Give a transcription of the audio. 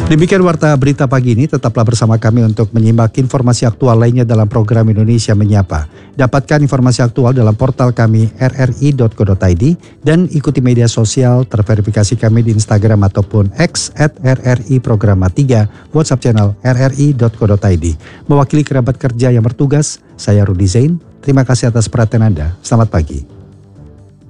Demikian Warta Berita Pagi ini, tetaplah bersama kami untuk menyimak informasi aktual lainnya dalam program Indonesia Menyapa. Dapatkan informasi aktual dalam portal kami rri.co.id dan ikuti media sosial terverifikasi kami di Instagram ataupun X @RRI Programa 3, WhatsApp channel rri.co.id. Mewakili kerabat kerja yang bertugas, saya Rudi Zain. Terima kasih atas perhatian Anda. Selamat pagi.